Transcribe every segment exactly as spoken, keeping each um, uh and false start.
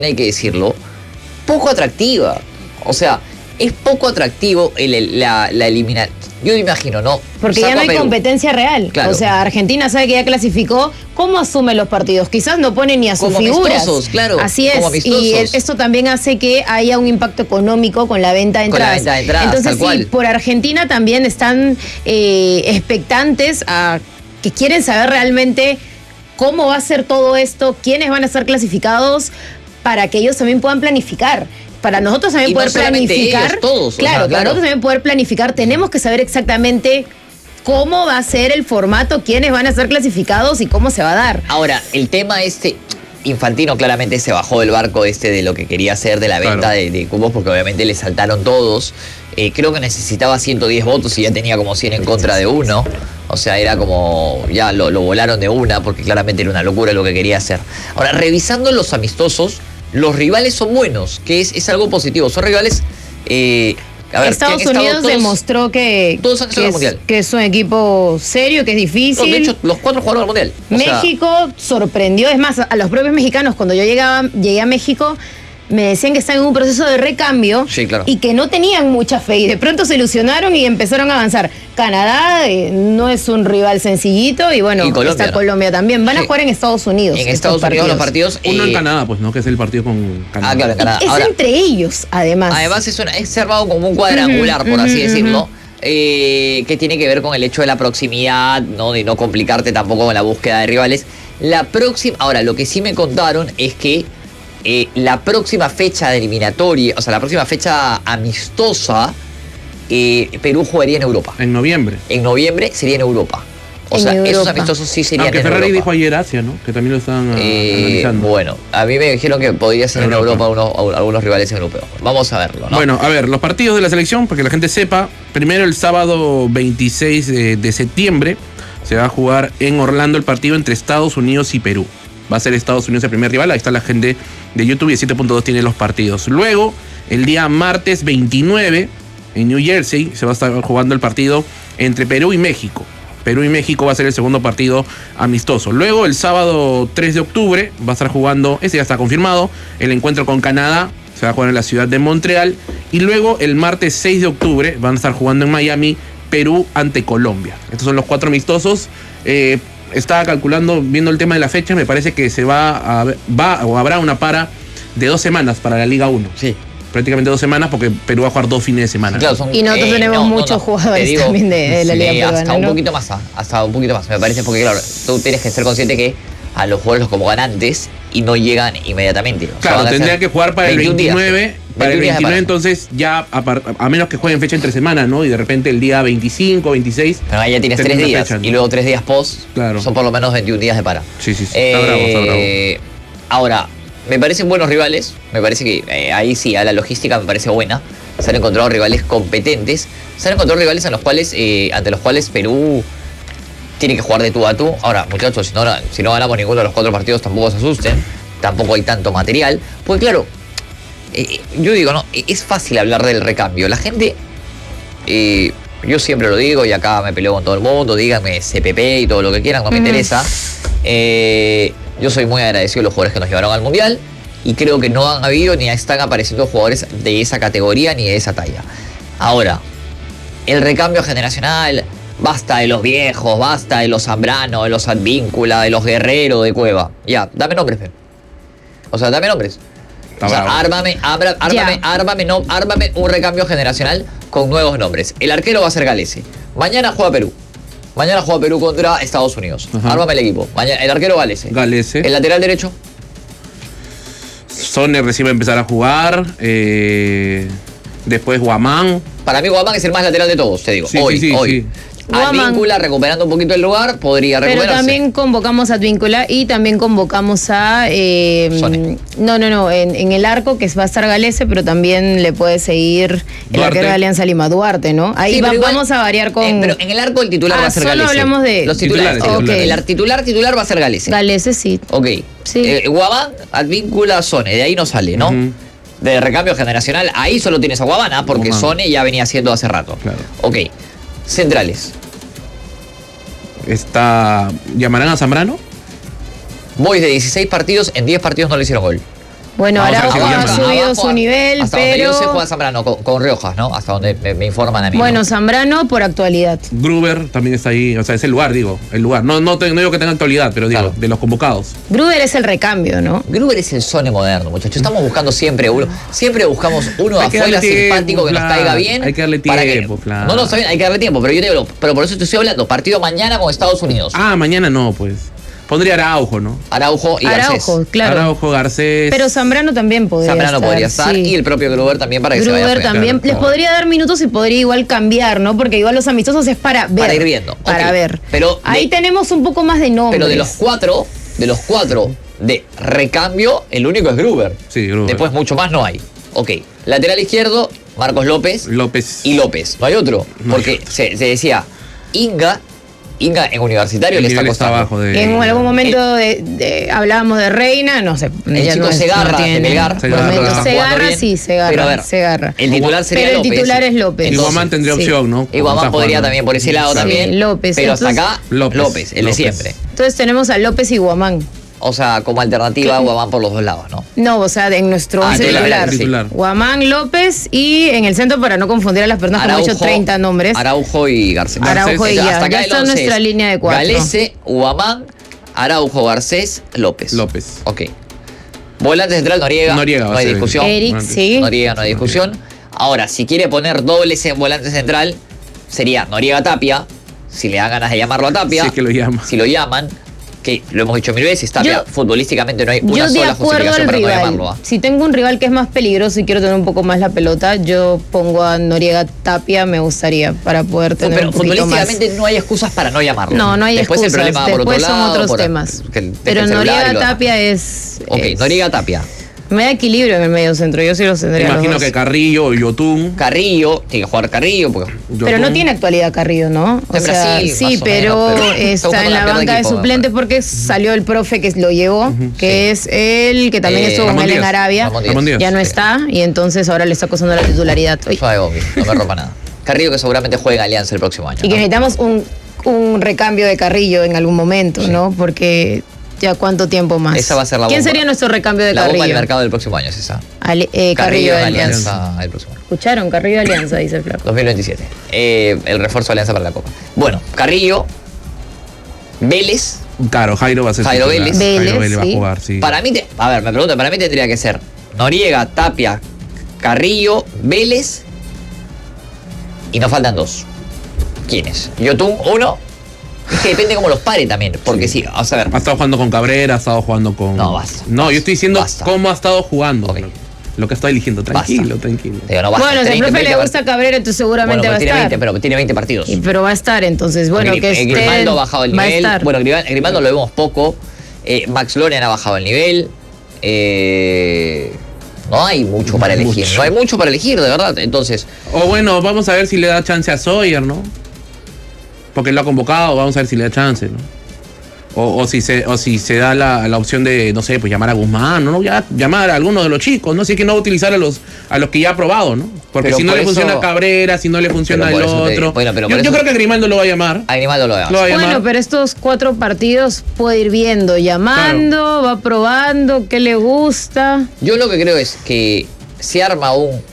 hay que decirlo, poco atractiva. O sea, es poco atractivo el, el, la, la eliminar. Yo me imagino, ¿no? Porque Saco ya no hay Perú. competencia real. Claro. O sea, Argentina sabe que ya clasificó. ¿Cómo asume los partidos? Quizás no pone ni a sus Como figuras. amistosos, claro. Así es. Como amistosos. Y esto también hace que haya un impacto económico con la venta de Con la entradas. venta de entradas, Entonces, tal sí, cual. por Argentina también están eh, expectantes a que quieren saber realmente cómo va a ser todo esto, quiénes van a ser clasificados, para que ellos también puedan planificar. Para nosotros también Y no poder solamente planificar. ellos, todos, o claro, sea, para claro. nosotros también poder planificar, tenemos que saber exactamente cómo va a ser el formato, quiénes van a ser clasificados y cómo se va a dar. Ahora, el tema este, Infantino claramente se bajó del barco este de lo que quería hacer de la venta Claro. de, de cupos, porque obviamente le saltaron todos. Eh, creo que necesitaba ciento diez votos y ya tenía como cien en contra de uno. O sea, era como, ya lo, lo volaron de una, porque claramente era una locura lo que quería hacer. Ahora, revisando los amistosos, los rivales son buenos, que es, es algo positivo. Son rivales... Eh, a ver, Estados que han estado Unidos todos- demostró que, todos han estado que, en el es, Mundial. que es un equipo serio, que es No, difícil. de hecho, los cuatro jugaron al Mundial. O sea, México sorprendió, es más, a los propios mexicanos, cuando yo llegaba, llegué a México, me decían que estaban en un proceso de recambio Sí, claro. y que no tenían mucha fe y de pronto se ilusionaron y empezaron a avanzar. Canadá eh, no es un rival sencillito y bueno, Y Colombia, está ¿no? Colombia también. Van a Sí. jugar en Estados Unidos. en estos Estados Unidos los partidos... Uno eh, en Canadá, pues, ¿no? Que es el partido con Canadá. Ah, claro, en Canadá. Es Ahora, entre ellos, además. Además es, una, es armado como un cuadrangular, Ujú, por así ujú, decirlo, ujú. eh, que tiene que ver con el hecho de la proximidad, ¿no? De no complicarte tampoco con la búsqueda de rivales. La próxima, ahora, lo que sí me contaron es que eh, la próxima fecha de eliminatoria, o sea, la próxima fecha amistosa, eh, Perú jugaría en Europa. En noviembre. En noviembre sería en Europa. O En sea, esos Europa. amistosos sí serían Aunque en Ferrari Europa. dijo ayer Asia, ¿no? Que también lo están ah, Eh, analizando. bueno, a mí me dijeron que podría ser en Europa. Europa unos, algunos rivales europeos. Vamos a verlo, ¿no? Bueno, a ver, los partidos de la selección, para que la gente sepa. Primero, el sábado veintiséis de, de septiembre se va a jugar en Orlando el partido entre Estados Unidos y Perú. Va a ser Estados Unidos el primer rival. Ahí está la gente de YouTube y siete punto dos tiene los partidos. Luego, el día martes veintinueve, en New Jersey, se va a estar jugando el partido entre Perú y México. Perú y México va a ser el segundo partido amistoso. Luego, el sábado tres de octubre, va a estar jugando, este ya está confirmado, el encuentro con Canadá. Se va a jugar en la ciudad de Montreal. Y luego, el martes seis de octubre, van a estar jugando en Miami, Perú ante Colombia. Estos son los cuatro amistosos. Eh, estaba calculando, viendo el tema de la fecha, me parece que se va a, va o habrá una para de dos semanas para la Liga uno. Sí. Prácticamente dos semanas porque Perú va a jugar dos fines de semana. Claro, son- Y nosotros tenemos muchos jugadores te digo, también de- de la sí, Liga hasta peruana, un ¿no? poquito más, ah, hasta un poquito más, me parece, porque claro, tú tienes que ser consciente que a los jugadores los convocan antes y no llegan inmediatamente. O sea, Claro, van a tendría ser que jugar para el veintiún días. veintinueve. Para el veintiún días de veintinueve, parón. entonces ya, a, par- a menos que jueguen fecha entre semana, ¿no? Y de repente el día veinticinco, veintiséis. Pero ahí ya tienes tenés tres una días fecha, ¿no? y luego tres días post, Claro. son por lo menos veintiún días de para. Sí, sí, sí. Está bravo, está bravo. Eh, ahora, me parecen buenos rivales, me parece que eh, ahí sí, a la logística me parece buena. Se han encontrado rivales competentes, se han encontrado rivales en los cuales, eh, ante los cuales Perú tiene que jugar de tú a tú. Ahora, muchachos, si no, si no ganamos ninguno de los cuatro partidos, tampoco se asusten, tampoco hay tanto material. Porque claro, eh, yo digo, no, es fácil hablar del recambio. La gente, eh, yo siempre lo digo y acá me peleo con todo el mundo, díganme C P P y todo lo que quieran, no me Ujú. interesa. Eh, yo soy muy agradecido de los jugadores que nos llevaron al Mundial y creo que no han habido ni están apareciendo jugadores de esa categoría ni de esa talla. Ahora, el recambio generacional, basta de los viejos, basta de los Zambrano, de los Advíncula, de los Guerrero, de Cueva. Ya, dame nombres, Fe. O sea, dame nombres. Está o sea, bravo. ármame, abra- ármame, Ya. ármame, no, ármame un recambio generacional con nuevos nombres. El arquero va a ser Galese. Mañana juega Perú. Mañana juega Perú contra Estados Unidos. Ajá. Ármame el equipo. Mañana, el arquero Galese. Galese. El lateral derecho. Sone recibe a empezar a jugar. eh, después Guamán. Para mí Guamán es el más lateral de todos, te digo. Sí, hoy, sí, sí, hoy. sí. Guamán. Advíncula recuperando un poquito el lugar, podría Pero recuperarse. también convocamos a Advíncula y también convocamos a... eh, Sone. no, no, no, en, en el arco que va a estar Galese, pero también le puede seguir el Duarte. arquero de Alianza Lima, Duarte, ¿no? Ahí Sí, va- pero igual, vamos a variar con... eh, pero en el arco el titular Ah, va a ser solo Galese. hablamos de- Los titulares. Titulares, ok. titulares. El ar- titular titular va a ser Galese. Galese, sí. Ok. Sí. Eh, Guamán, Advíncula, Sone. De ahí no sale, ¿no? Ujú. De recambio generacional, ahí solo tienes a Guamán, porque Guamán. Sone ya venía haciendo hace rato. Claro. Ok. Centrales. Está. ¿Llamarán a Zambrano? Boys de dieciséis partidos, en diez partidos no le hicieron gol. Bueno, Vamos a ver Araujo si lo ha llaman. subido Abajo, su nivel, hasta donde yo sé pero... juega Zambrano con, con Riojas, ¿no? Hasta donde me, me informan a mí. Bueno, ¿no? Zambrano por actualidad. Gruber también está ahí, o sea, es el lugar, digo, el lugar. No, no, te- no digo que tenga actualidad, pero digo, Claro. de los convocados. Gruber es el recambio, ¿no? Gruber es el Sone moderno, muchachos. Estamos buscando siempre uno. Siempre buscamos uno de Hay que afuera darle tiempo, simpático que nos Flan. caiga bien. Hay que darle para que- tiempo, Flan. No, no, está bien, hay que darle tiempo. Pero yo te digo, pero por eso te estoy hablando. Partido mañana con Estados Unidos. Ah, mañana no, pues. Pondría Araujo, ¿no? Araujo y Garcés. Araujo, claro. Araujo, Garcés. Pero Zambrano también podría Zambrano estar. podría estar sí. y el propio Gruber también para que se vaya Gruber fresco. también claro, les claro. podría dar minutos y podría igual cambiar, ¿no? Porque igual los amistosos es para ver. Para ir viendo, Para ok. ver. Pero ahí de- tenemos un poco más de nombres. Pero de los cuatro, de los cuatro de recambio, el único es Gruber. Sí, Gruber. Después mucho más no hay. Ok. Lateral izquierdo, Marcos López López. y López. No hay otro. No Porque hay se, se decía, Inga, Inga en Universitario El le está nivel está costando. abajo de. En algún momento de, de- hablábamos de Reina, no sé. El ella chico no es- Segarra no de tiene Melgar. Segarra. por ejemplo, está jugando Segarra bien. sí, Segarra, Pero a ver, Segarra. el titular sería Pero el López. titular es López. Y Entonces, Guamán tendría sí. opción, ¿no? Y Guamán Está podría jugando. también por ese lado Sí, también. López. Pero hasta Entonces- acá, López, López, el de López. siempre. Entonces tenemos a López y Guamán. O sea, como alternativa, Guamán por los dos lados, ¿no? No, o sea, en nuestro Ah, once titular, titular. titular. Guamán, López y en el centro, para no confundir a las personas, como he hecho treinta nombres. Araujo y Garcés. Araujo y ya. Hasta acá Ya el está once nuestra es línea de cuatro. Galese, Guamán, Araujo, Garcés, López. López. Ok. Volante central, Noriega. Noriega va no a hay ser el- discusión. Eric, Volante. sí. Noriega, no hay discusión. Ahora, si quiere poner dobles en volante central, sería Noriega Tapia. Si le dan ganas de llamarlo a Tapia. Si es que lo llama. Si lo llaman, que lo hemos dicho mil veces, Tapia, Yo- futbolísticamente no hay una Yo de sola acuerdo justificación al para no rival. llamarlo. ¿ah? Si tengo un rival que es más peligroso y quiero tener un poco más la pelota, yo pongo a Noriega Tapia, me gustaría, para poder tener Pero un poquito más. futbolísticamente no hay excusas para no llamarlo. No, no hay Después excusas. el problema va por Después otro son lado, otros por- temas. que el- Pero el celular y Noriega lo- Tapia es, Ok, es- Noriega Tapia. me da equilibrio en el medio centro. Yo sí los tendría los Imagino dos. que Carrillo o Yotun. Carrillo, tiene que jugar Carrillo, porque Pero no tiene actualidad Carrillo, ¿no? Está en Brasil, sí, más o pero, menos, pero está está buscando en la la pierna de banca de equipo, suplente me porque salió el profe que lo llevó, que es él, que también Eh, estuvo con Ramón él en Díaz. Arabia. Ramón Ramón Díaz. Ya no está y entonces ahora le está acosando la titularidad. Uy. Suave, Bombi, no me rompa nada. Carrillo que seguramente juegue en Alianza el próximo año. Y que ¿no? necesitamos un, un recambio de Carrillo en algún momento, ¿no? Porque ya cuánto tiempo más. Esa va a ser la ¿Quién bomba. sería nuestro recambio de La bomba del Carrillo? mercado del próximo año es esa. Ale- eh, Carrillo Carrillo de en Alianza. Alianza el próximo año. ¿Escucharon? Carrillo de Alianza, dice el flaco. dos mil veintisiete. Eh, el refuerzo de Alianza para la Copa. Bueno, Carrillo, Vélez. Claro, Jairo va a ser. Jairo titular. Vélez. Jairo Vélez, Vélez va a sí. jugar, sí. Para mí, te- a ver, me pregunto, para mí tendría que ser Noriega, Tapia, Carrillo, Vélez. Y nos faltan dos. ¿Quiénes? Yotun, uno. Es que depende cómo los pare también. Porque sí, vamos a ver. Ha estado jugando con Cabrera, ha estado jugando con. No, basta, No, basta, yo estoy diciendo basta. cómo ha estado jugando. Ok. Lo que está eligiendo. Tranquilo, tranquilo. Te digo, no, basta, Bueno, si al treinta, profe le veinte gusta Cabrera, entonces seguramente Bueno, va a pero tiene estar. veinte, pero tiene veinte partidos. Y- Pero va a estar, entonces, bueno, Gri- que eh, esté, Grimaldo ha bajado el va a nivel. estar. Bueno, Grimal- Grimaldo lo vemos poco. Eh, Max Loren ha bajado el nivel. Eh, no hay mucho para No hay elegir. mucho. No hay mucho para elegir, de verdad. Entonces, O bueno, vamos a ver si le da chance a Sawyer, ¿no? Porque lo ha convocado, vamos a ver si le da chance, ¿no? O, o si se o si se da la, la opción de, no sé, pues llamar a Guzmán, ¿no? Ya, llamar a alguno de los chicos, ¿no? Si es que no va a utilizar a los, a los que ya ha probado, ¿no? Porque Pero si no por le funciona eso- a Cabrera, si no le funciona Pero al por eso te- otro. bueno, pero yo, por yo eso- creo que Grimaldo lo va a llamar. a Grimaldo lo Lo va a vemos. llamar. Bueno, pero estos cuatro partidos puede ir viendo, llamando, va probando, qué le gusta. Yo lo que creo es que se arma un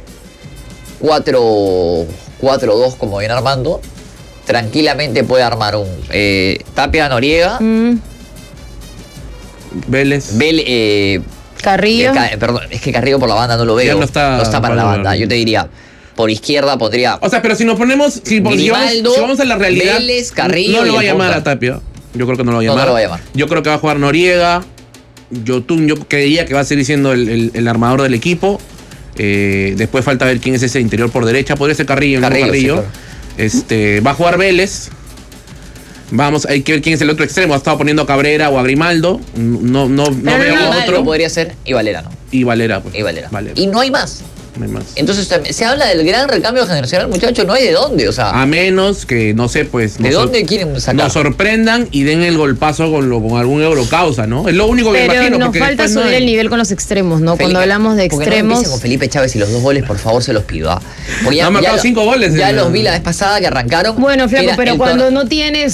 cuatro dos como viene armando. Tranquilamente puede armar un eh, Tapia Noriega, Mm, Vélez. Bel, eh, Carrillo. eh, Ca- perdón, es que Carrillo por la banda no lo veo. Ya no está para la para banda. verlo. Yo te diría, por izquierda podría. O sea, pero si nos ponemos, si, si vamos, Grimaldo, si vamos a la realidad, Vélez, Carrillo no lo y va a el llamar punta. a Tapia. Yo creo que no lo va a No, llamar. no lo va a llamar. Yo creo que va a jugar Noriega. Yotun, yo creía que va a seguir siendo el, el- el armador del equipo. Eh, después falta ver quién es ese interior por derecha. Podría ser Carrillo, no Carrillo, Carrillo. sí, claro. Este, va a jugar Vélez. Vamos, hay que ver quién es el otro extremo. Ha estado poniendo a Cabrera o a Grimaldo. No, no, no Pero veo no, a Grimaldo otro. podría ser y Valera, ¿no? Y Valera, pues. Y Valera. Valera. Y no hay más. No hay más. Entonces también se habla del gran recambio generacional, muchachos, no hay de dónde, o sea, A menos que, no sé, pues. ¿de nos sor- dónde quieren sacar? Nos sorprendan y den el golpazo con, lo, con algún eurocausa, ¿no? Es lo único que me Pero imagino. nos porque falta después no subir hay- el nivel con los extremos, ¿no? Felipe, Cuando hablamos de porque no extremos. empiecen con Felipe Chávez y los dos goles, por favor, se los pido. ¿ah? Porque No, ha marcado lo- cinco goles Ya en- los vi la vez pasada que arrancaron. Bueno, flaco, Era pero el cuando tor- no tienes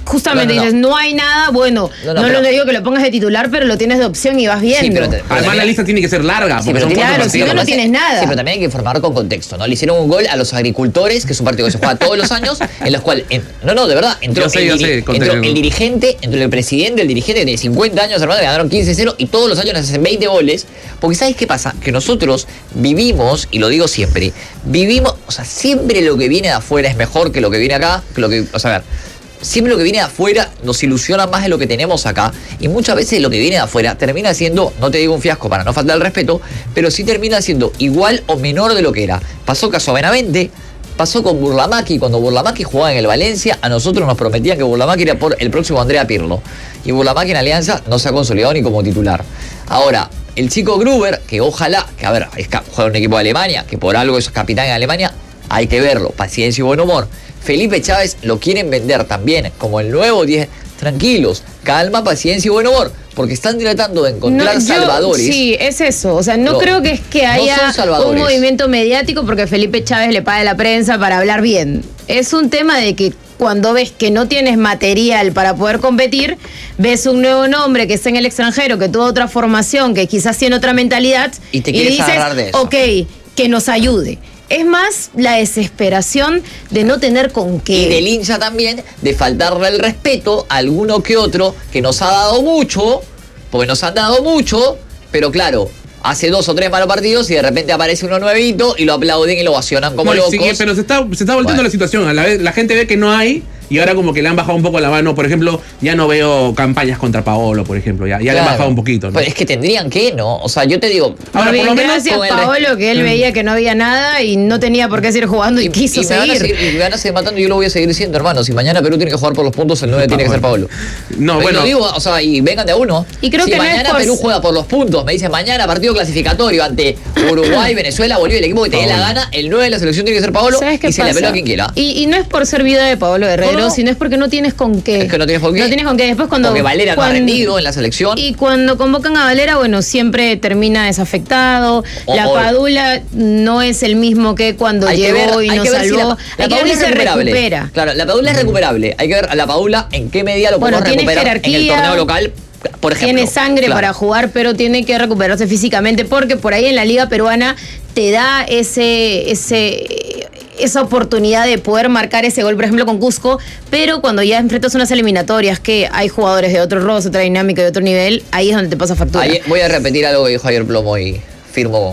justamente No, no, no. dices, no hay nada, bueno, No, no, no, pero- no digo que lo pongas de titular, pero lo tienes de opción y vas viendo. Sí, pero te- Además, también- la lista tiene que ser larga, Sí, porque pero son tiene- cuatro claro, si no, partidos. no tienes nada. Sí, pero también hay que informar con contexto, ¿no? Le hicieron un gol a los agricultores, que es un partido que se juega todos los años, en los cuales. en- no, no, de verdad, entró, Yo sé, el, yo diri- sé, entró contexto. el dirigente, entró el presidente, el dirigente de cincuenta años, hermano, ganaron quince cero y todos los años les hacen veinte goles. Porque ¿sabes qué pasa? Que nosotros vivimos, y lo digo siempre, vivimos, o sea, siempre lo que viene de afuera es mejor que lo que viene acá, que lo que. O sea, a ver. Siempre lo que viene de afuera nos ilusiona más de lo que tenemos acá. Y muchas veces lo que viene de afuera termina siendo, no te digo un fiasco para no faltar el respeto, pero sí termina siendo igual o menor de lo que era. Pasó caso a Benavente, pasó con Burlamaqui. Cuando Burlamaqui jugaba en el Valencia, a nosotros nos prometían que Burlamaqui era por el próximo Andrea Pirlo. Y Burlamaqui en Alianza no se ha consolidado ni como titular. Ahora, el chico Gruber, que ojalá, que a ver, es ca- juega en un equipo de Alemania, que por algo es capitán en Alemania, hay que verlo, paciencia y buen humor. Felipe Chávez lo quieren vender también como el nuevo diez. Tranquilos, calma, paciencia y buen humor, porque están tratando de encontrar No, yo- salvadores. Sí, es eso. O sea, no, No, creo que es que no haya son salvadores. un movimiento mediático porque Felipe Chávez le pague la prensa para hablar bien. Es un tema de que cuando ves que no tienes material para poder competir, ves un nuevo nombre que está en el extranjero, que tuvo otra formación, que quizás tiene otra mentalidad, Y te quieres dices, agarrar de eso. ok, que nos ayude. Es más la desesperación de no tener con qué. Y del hincha también, de faltarle el respeto a alguno que otro que nos ha dado mucho, porque nos han dado mucho, pero claro, hace dos o tres malos partidos y de repente aparece uno nuevito y lo aplauden y lo ovacionan como No, locos. sí, pero se está, se está volteando Bueno. la situación. A la vez, la gente ve que no hay y ahora como que le han bajado un poco la mano. Por ejemplo, ya no veo campañas contra Paolo, por ejemplo. Ya, ya le han Claro. bajado un poquito, ¿no? Pues es que tendrían que, ¿no? O sea, yo te digo. Ahora, Bien, por lo menos gracias con el Paolo, que él veía que no había nada y no tenía por qué seguir jugando y, quiso y me van a seguir. seguir. Y me van a seguir matando y yo lo voy a seguir diciendo, hermano. Si mañana Perú tiene que jugar por los puntos, el nueve tiene que ser Paolo. No, Pero bueno. lo digo, o sea, y vengan de a uno. Y creo si que no mañana es por- Perú juega por los puntos, me dicen mañana partido clasificatorio ante Uruguay, Venezuela, Bolivia, el equipo que te dé la Paolo. gana, el nueve de la selección tiene que ser Paolo ¿Sabes qué y se pasa? la peló a quien quiera. Y, y no es por ser vida de Pablo Guerrero, No, no, no. sino es porque no tienes con qué. Es que no tienes con qué. No tienes con qué. Después cuando... Porque Valera no ha cuando- rendido en la selección. Y cuando convocan a Valera, bueno, siempre termina desafectado. O- la o- Padula no es el mismo que cuando Hay que llegó ver, y hay nos que ver si salvó. la, la Hay que ver Padula si es se recuperable. recupera. Claro, la Padula es recuperable. Hay que ver a la Padula en qué medida lo Bueno, podemos tiene recuperar en el jerarquía, torneo local, por ejemplo. Tiene sangre Claro. para jugar, pero tiene que recuperarse físicamente porque por ahí en la liga peruana te da ese, ese, esa oportunidad de poder marcar ese gol, por ejemplo, con Cusco, pero cuando ya enfrentas unas eliminatorias que hay jugadores de otro roce, otra dinámica, de otro nivel, ahí es donde te pasa factura. Ahí voy a repetir algo que dijo ayer Plomo y firmo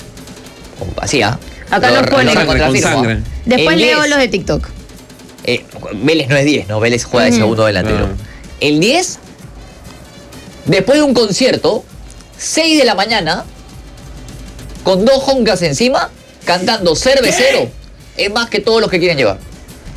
con, con así, ¿ah? Acá Lo- nos pone- lo Con recontrafirmo, sangre. ¿ah? Después El leo diez, los de TikTok. eh, Vélez no es diez, ¿no? Vélez juega de Ujú. segundo delantero. Ah. El diez, después de un concierto, seis de la mañana, con dos joncas encima, cantando cervecero, es más que todos los que quieren llevar.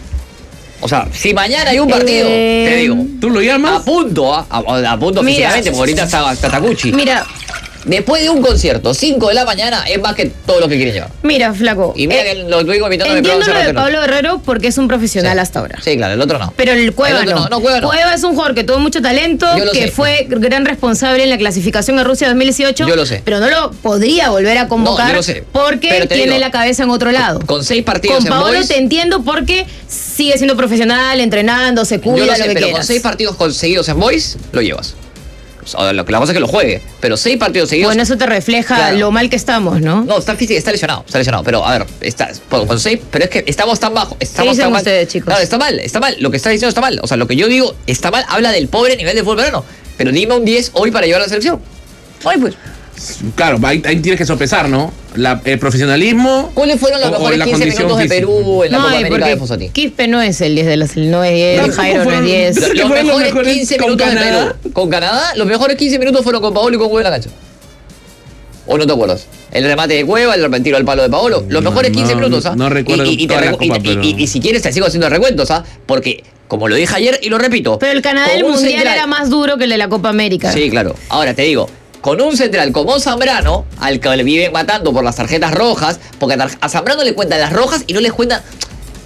O sea, si mañana hay un partido, Eh, te digo, ¿Tú lo a llamas? punto, ¿ah? a, a punto Mira. físicamente, porque ahorita está, está Takuchi. Mira, Después de un concierto, cinco de la mañana, es más que todos los que quieren llevar. mira, flaco. Y mira eh, que lo digo invitando a mi entiendo programa lo de hace rato, Pablo Guerrero porque es un profesional Sí. hasta ahora. Sí, claro, el otro no. Pero el Cueva El otro no. no, no, Cueva no. es un jugador que tuvo mucho talento, Yo lo que sé. fue gran responsable en la clasificación a Rusia dos mil dieciocho. Yo lo sé. Pero no lo podría volver a convocar No, yo lo sé. porque Pero te tiene digo, la cabeza en otro lado. Con seis partidos Con en Paolo Boys, te entiendo porque sigue siendo profesional, entrenando, se cuida, yo lo lo, sé, que pero quieras. con seis partidos conseguidos en Boys, lo llevas. O sea, lo que la cosa es que lo juegue, pero seis partidos seguidos. Bueno, eso te refleja Claro. lo mal que estamos, ¿no? No, está físico, está lesionado, está lesionado. Pero a ver, está, por- con seis, pero es que estamos tan bajo, estamos dicen tan mal. ustedes, chicos? Claro, está mal, está mal. Lo que está diciendo está mal. O sea, lo que yo digo está mal, habla del pobre nivel de fútbol peruano. Pero dime un diez hoy para llevar a la selección. Ay, pues. Claro, ahí, ahí tienes que sopesar, ¿no? La- el profesionalismo. ¿Cuáles fueron los o- o mejores la quince condición minutos de física. Perú en la No, Copa y América porque de Fosati? Quispe no es el diez de la no es diez, Tampoco Jairo no fueron- es diez. Pero- Los fueron los mejores mejores quince con minutos de Canadá. Perú. Con Canadá, los mejores quince minutos fueron con Paolo y con Cueva en la cancha. ¿O no te acuerdas? El remate de Cueva, el tiro al palo de Paolo. Los No, mejores quince no, minutos, ¿ah? no recuerdo Y, y- y te toda la recu- y- Copa, y- pero- y- y si quieres te sigo haciendo recuentos, ¿ah? Porque, como lo dije ayer y lo repito. Pero el Canadá con del un Mundial central- era más duro que el de la Copa América. Sí, claro. Ahora te digo, con un central como Zambrano, al que le viven matando por las tarjetas rojas, porque a, tar- a Zambrano le cuentan las rojas y no les cuentan. A ver,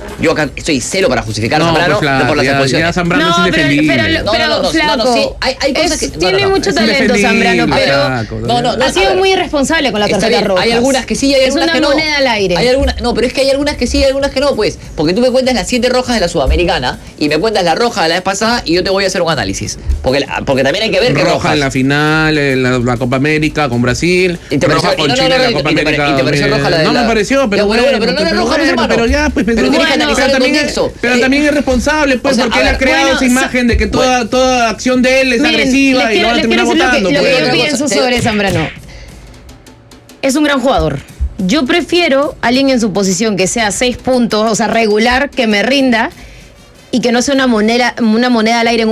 Yo acá estoy cero para justificar a No, Zambrano, pues, claro, no por las ya- exposiciones. ya Zambrano No, es pero, indefendible. pero, No, pero no, no, no, flaco, no, no, sí, hay- hay cosas es- que- no, tiene no, no, mucho es talento indefendible, Zambrano, pero flaco, No, no, no, ha a sido ver. muy irresponsable con la Está tarjeta bien, roja. hay algunas que sí, hay es algunas una que no. moneda al aire. Hay algunas, no, pero es que hay algunas que sí, hay algunas que no, pues. Porque tú me cuentas las siete rojas de la Sudamericana y me cuentas la roja de la vez pasada y yo te voy a hacer un análisis. Porque, la- porque también hay que ver que Roja rojas. en la final, en la, la Copa América con Brasil. Y te roja pareció- con y no, no, Chile no, en la no, Copa y te pare- América. y te pareció eh, roja la de No la- me pareció, pero Ya, bueno, bueno, bueno, pero no era roja, bueno, pues, hermano. pero ya, pues, pero, Pero tienes que bueno, analizar pero el también, contexto. pero Eh, también es responsable, pues, o sea, porque a él ha ver, creado bueno, esa imagen de que toda, bueno. toda acción de él es Miren, agresiva les y lo quiero- van a les terminar quiero decir votando. Lo que, lo pues. que yo Una pienso cosa, sobre te- Zambrano. Es un gran jugador. Yo prefiero alguien en su posición que sea seis puntos, o sea, regular, que me rinda y que no sea una moneda, una moneda al aire en un